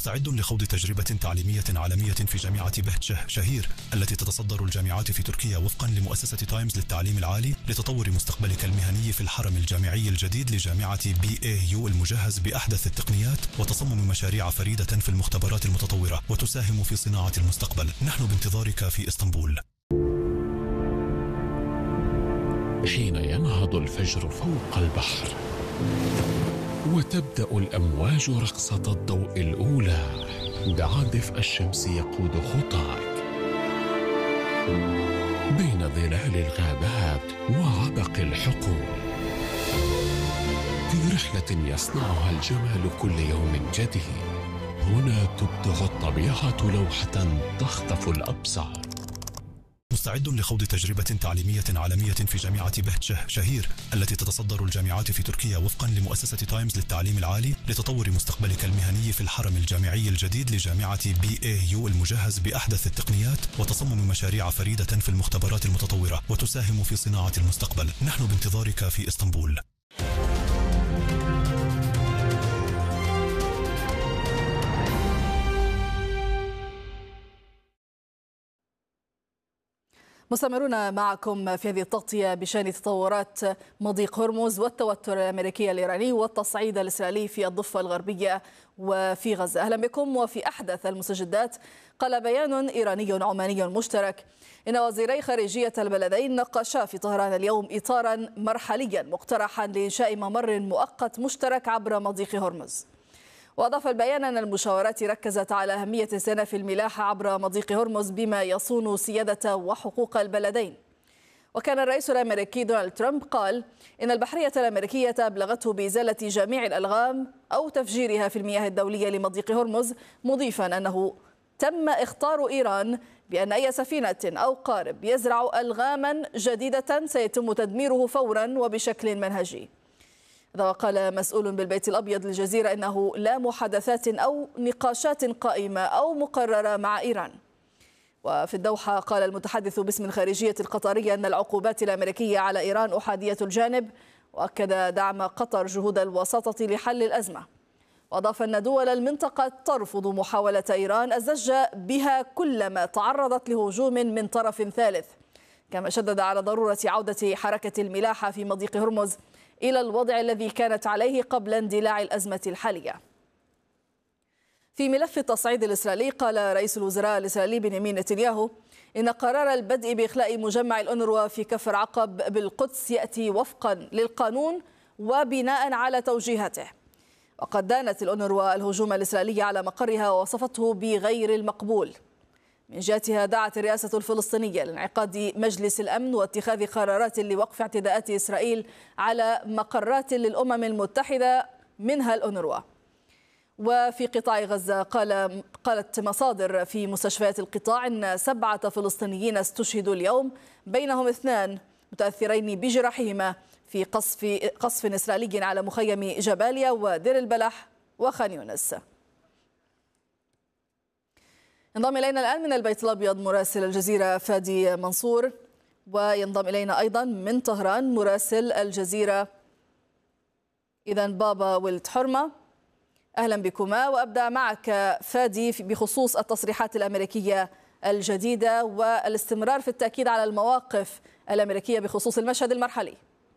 مستعد لخوض تجربة تعليمية عالمية في جامعة بهجة شهير التي تتصدر الجامعات في تركيا وفقا لمؤسسة تايمز للتعليم العالي لتطور مستقبلك المهني في الحرم الجامعي الجديد لجامعة BAU المجهز بأحدث التقنيات وتصمم مشاريع فريدة في المختبرات المتطورة وتساهم في صناعة المستقبل. نحن بانتظارك في إسطنبول. حين ينهض الفجر فوق البحر وتبدأ الأمواج رقصة الضوء الأولى، دعا دفء الشمس يقود خطاك بين ظلال الغابات وعبق الحقول، في رحلة يصنعها الجمال كل يوم جديد. هنا تبدع الطبيعة لوحة تخطف الأبصار. مستعد لخوض تجربة تعليمية عالمية في جامعة بهجة شهير التي تتصدر الجامعات في تركيا وفقا لمؤسسة تايمز للتعليم العالي لتطور مستقبلك المهني في الحرم الجامعي الجديد لجامعة BAU المجهز بأحدث التقنيات وتصمم مشاريع فريدة في المختبرات المتطورة وتساهم في صناعة المستقبل. نحن بانتظارك في إسطنبول. مستمرون معكم في هذه التغطية بشأن تطورات مضيق هرمز والتوتر الأمريكي الإيراني والتصعيد الإسرائيلي في الضفة الغربية وفي غزة. أهلا بكم. وفي أحدث المستجدات قال بيان إيراني عماني مشترك إن وزيري خارجية البلدين ناقشا في طهران اليوم إطارا مرحليا مقترحا لإنشاء ممر مؤقت مشترك عبر مضيق هرمز. وأضاف البيان أن المشاورات ركزت على أهمية استئناف الملاحة عبر مضيق هرمز بما يصون سيادة وحقوق البلدين. وكان الرئيس الأمريكي دونالد ترامب قال إن البحرية الأمريكية أبلغته بإزالة جميع الألغام أو تفجيرها في المياه الدولية لمضيق هرمز، مضيفا أنه تم إخطار إيران بأن أي سفينة أو قارب يزرع ألغاما جديدة سيتم تدميره فورا وبشكل منهجي. وقال مسؤول بالبيت الأبيض للجزيرة إنه لا محادثات أو نقاشات قائمة أو مقررة مع إيران. وفي الدوحة قال المتحدث باسم الخارجية القطرية أن العقوبات الأمريكية على إيران أحادية الجانب، وأكد دعم قطر جهود الوساطة لحل الأزمة. وأضاف أن دول المنطقة ترفض محاولة إيران الزج بها كلما تعرضت لهجوم من طرف ثالث. كما شدد على ضرورة عودة حركة الملاحة في مضيق هرمز إلى الوضع الذي كانت عليه قبل اندلاع الأزمة الحالية. في ملف التصعيد الإسرائيلي قال رئيس الوزراء الإسرائيلي بنيامين نتنياهو إن قرار البدء بإخلاء مجمع الأونروا في كفر عقب بالقدس يأتي وفقا للقانون وبناء على توجيهاته. وقد دانت الأونروا الهجوم الإسرائيلي على مقرها ووصفته بغير المقبول. من جهتها دعت الرئاسة الفلسطينية لانعقاد مجلس الأمن واتخاذ قرارات لوقف اعتداءات إسرائيل على مقرات للأمم المتحدة منها الأونروا. وفي قطاع غزة قالت مصادر في مستشفيات القطاع أن 7 فلسطينيين استشهدوا اليوم، بينهم 2 متأثرين بجراحهما في قصف إسرائيلي على مخيم جباليا ودير البلح وخان يونس. ينضم إلينا الآن من البيت الأبيض مراسل الجزيرة فادي منصور، وينضم إلينا أيضا من طهران مراسل الجزيرة بابا ولد حرمة. أهلا بكما، وأبدأ معك فادي بخصوص التصريحات الأمريكية الجديدة والاستمرار في التأكيد على المواقف الأمريكية بخصوص المشهد المرحلي.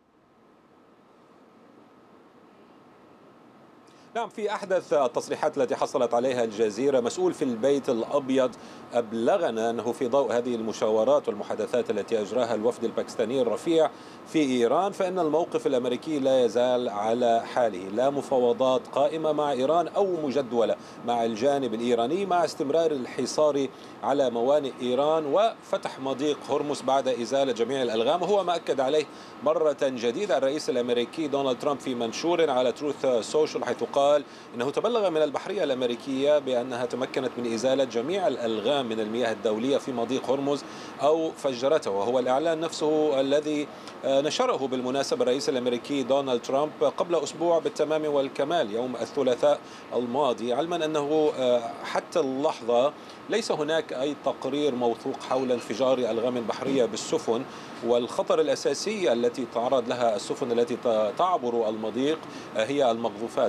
نعم، في أحدث التصريحات التي حصلت عليها الجزيرة مسؤول في البيت الأبيض أبلغنا أنه في ضوء هذه المشاورات والمحادثات التي أجراها الوفد الباكستاني الرفيع في إيران، فإن الموقف الأمريكي لا يزال على حاله، لا مفاوضات قائمة مع إيران أو مجدولة مع الجانب الإيراني، مع استمرار الحصار على موانئ إيران وفتح مضيق هرمز بعد إزالة جميع الألغام. وهو ما أكد عليه مرة جديدة الرئيس الأمريكي دونالد ترامب في منشور على تروث سوشيال، حيث قال إنه تبلغ من البحرية الأمريكية بأنها تمكنت من إزالة جميع الألغام من المياه الدولية في مضيق هرمز أو فجرته. وهو الإعلان نفسه الذي نشره بالمناسبة الرئيس الأمريكي دونالد ترامب قبل أسبوع بالتمام والكمال يوم الثلاثاء الماضي، علما أنه حتى اللحظة ليس هناك أي تقرير موثوق حول انفجار ألغام بحرية بالسفن، والخطر الأساسي التي تعرض لها السفن التي تعبر المضيق هي المقذوفات، سواء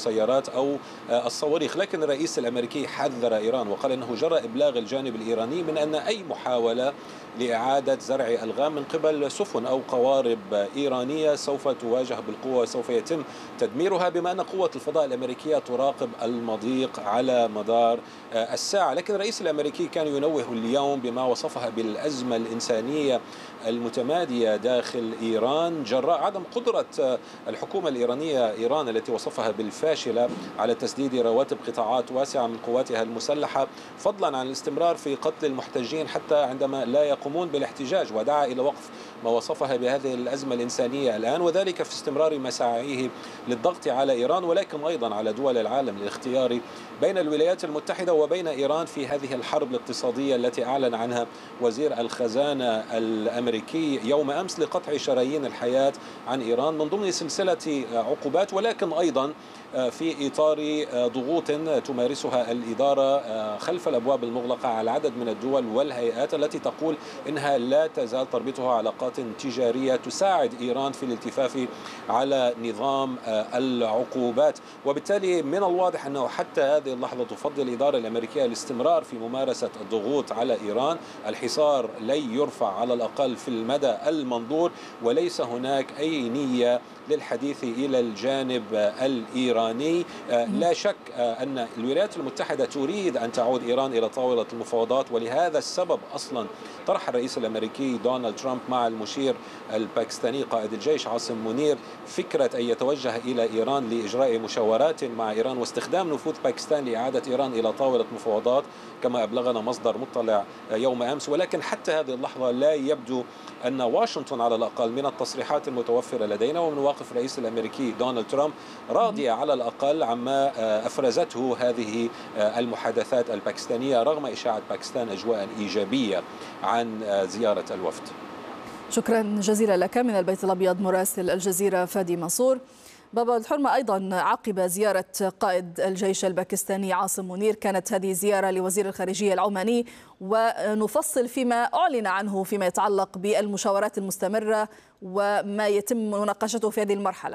المسيرات أو الصواريخ. لكن الرئيس الأمريكي حذر إيران وقال أنه جرى إبلاغ الجانب الإيراني من أن أي محاولة لإعادة زرع ألغام من قبل سفن أو قوارب إيرانية سوف تواجه بالقوة وسوف يتم تدميرها، بما أن قوة الفضاء الأمريكية تراقب المضيق على مدار الساعة. لكن الرئيس الأمريكي كان ينوه اليوم بما وصفها بالأزمة الإنسانية المتمادية داخل إيران جراء عدم قدرة الحكومة الإيرانية، إيران التي وصفها بالفاشلة، على تسديد رواتب قطاعات واسعة من قواتها المسلحة، فضلا عن الاستمرار في قتل المحتجين حتى عندما لا يقومون بالاحتجاج، ودعا إلى وقف ما وصفها بهذه الأزمة الإنسانية الآن، وذلك في استمرار مساعيه للضغط على إيران ولكن أيضا على دول العالم للاختيار بين الولايات المتحدة وبين إيران في هذه الحرب الاقتصادية التي أعلن عنها وزير الخزانة الأمريكي يوم أمس لقطع شرايين الحياة عن إيران من ضمن سلسلة عقوبات، ولكن أيضا في إطار ضغوط تمارسها الإدارة خلف الأبواب المغلقة على عدد من الدول والهيئات التي تقول إنها لا تزال تربطها علاقات تجارية تساعد إيران في الالتفاف على نظام العقوبات. وبالتالي من الواضح أنه حتى هذه اللحظة تفضل الإدارة الأمريكية الاستمرار في ممارسة الضغوط على إيران. الحصار لن يرفع على الأقل في المدى المنظور، وليس هناك أي نية للحديث إلى الجانب الإيراني. لا شك أن الولايات المتحدة تريد أن تعود إيران إلى طاولة المفاوضات، ولهذا السبب أصلا طرح الرئيس الأمريكي دونالد ترامب مع المشير الباكستاني قائد الجيش عاصم منير فكرة أن يتوجه إلى إيران لإجراء مشاورات مع إيران واستخدام نفوذ باكستان لإعادة إيران إلى طاولة مفاوضات كما أبلغنا مصدر مطلع يوم أمس. ولكن حتى هذه اللحظة لا يبدو أن واشنطن على الأقل من التصريحات المتوفرة لدينا ومن مواقف الرئيس الأمريكي دونالد ترامب راضية على الأقل عما أفرزته هذه المحادثات الباكستانية، رغم إشاعة باكستان أجواء إيجابية عن زيارة الوفد. شكرا جزيلا لك من البيت الأبيض مراسل الجزيرة فادي منصور. بابا الحرمة، أيضا عقب زيارة قائد الجيش الباكستاني عاصم منير كانت هذه زيارة لوزير الخارجية العماني، ونفصل فيما أعلن عنه فيما يتعلق بالمشاورات المستمرة وما يتم مناقشته في هذه المرحلة.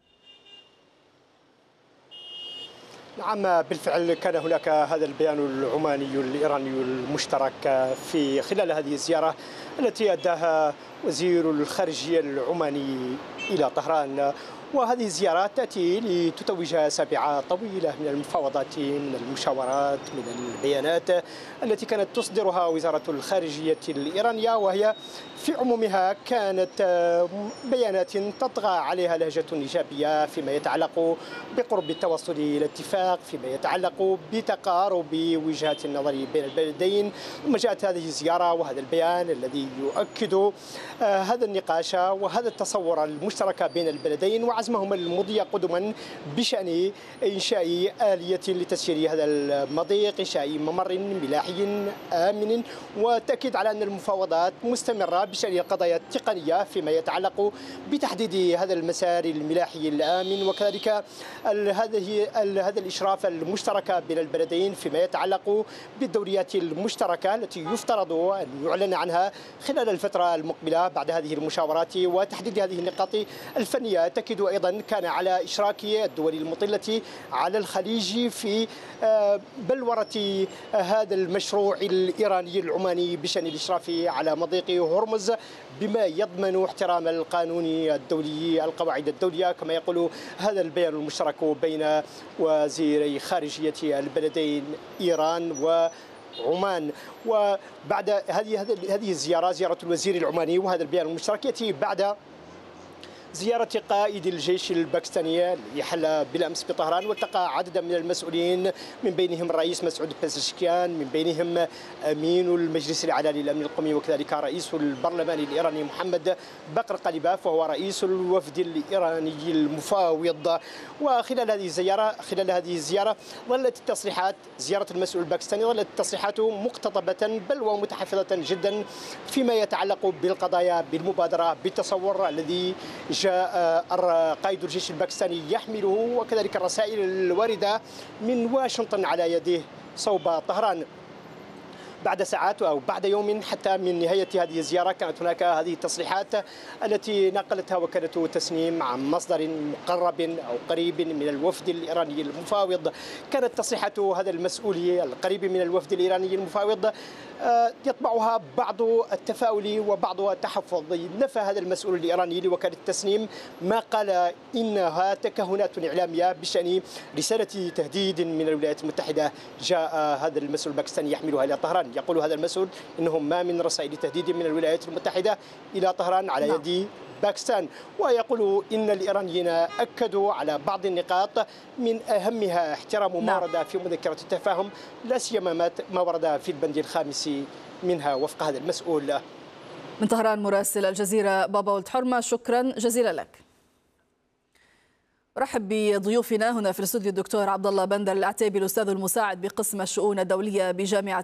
نعم بالفعل كان هناك هذا البيان العماني الإيراني المشترك في خلال هذه الزيارة التي أداها وزير الخارجية العماني إلى طهران، وهذه الزيارات تأتي لتتوج سابعة طويلة من المفاوضات، من المشاورات، من البيانات التي كانت تصدرها وزارة الخارجية الإيرانية، وهي في عمومها كانت بيانات تطغى عليها لهجة إيجابية فيما يتعلق بقرب التوصل إلى اتفاق، فيما يتعلق بتقارب وجهات النظر بين البلدين. ثم جاءت هذه الزيارة وهذا البيان الذي يؤكد هذا النقاش وهذا التصور المشترك بين البلدين وعزمهما المضي قدما بشأن إنشاء آلية لتسيير هذا المضيق، إنشاء ممر ملاحي آمن، وتأكيد على أن المفاوضات مستمرة بشأن القضايا التقنية فيما يتعلق بتحديد هذا المسار الملاحي الآمن، وكذلك هذا الإشراف المشترك بين البلدين فيما يتعلق بالدوريات المشتركة التي يفترض أن يعلن عنها خلال الفترة المقبلة بعد هذه المشاورات وتحديد هذه النقاط الفنية. تأكيد أيضا كان على إشراك الدول المطلة على الخليج في بلورة هذا المشروع الإيراني العماني بشأن الإشراف على مضيق هرمز بما يضمن احترام القانون الدولي، القواعد الدولية، كما يقول هذا البيان المشترك بين وزيري خارجية البلدين إيران وعمان. وبعد هذه الزيارة، زيارة الوزير العماني وهذا البيان المشترك، يأتي بعد زيارة قائد الجيش الباكستاني اللي حل بالأمس بطهران، والتقى عددا من المسؤولين من بينهم الرئيس مسعود بزشكيان، من بينهم أمين المجلس الأعلى للأمن القومي، وكذلك رئيس البرلمان الإيراني محمد بقر قليباف وهو رئيس الوفد الإيراني المفاوض. وخلال هذه الزيارة ظلت التصريحات، زيارة المسؤول الباكستاني ظلت التصريحات مقتضبة بل ومتحفظة جدا فيما يتعلق بالقضايا، بالمبادرة، بالتصور الذي جاء قائد الجيش الباكستاني يحمله، وكذلك الرسائل الواردة من واشنطن على يديه صوب طهران. بعد ساعات أو بعد يوم حتى من نهاية هذه الزيارة كانت هناك هذه التصريحات التي نقلتها وكالة تسنيم عن مصدر مقرب أو قريب من الوفد الإيراني المفاوض. كانت تصريحات هذا المسؤول القريب من الوفد الإيراني المفاوض يطبعها بعض التفاؤل وبعض التحفظ. نفى هذا المسؤول الإيراني لوكالة تسنيم ما قال إنها تكهنات إعلامية بشأن رسالة تهديد من الولايات المتحدة جاء هذا المسؤول الباكستاني يحملها إلى طهران. يقول هذا المسؤول إنه ما من رسائل تهديد من الولايات المتحدة إلى طهران على يد باكستان، ويقول إن الإيرانيين أكدوا على بعض النقاط من أهمها احترام ما ورد في مذكرة التفاهم، لا سيما ما ورد في البند الخامس منها وفق هذا المسؤول. من طهران مراسل الجزيرة بابا ولد حرمة، شكرا جزيلا لك. رحب بضيوفنا هنا في الاستوديو الدكتور عبد الله بندر العتيبي، الأستاذ المساعد بقسم الشؤون الدولية بجامعة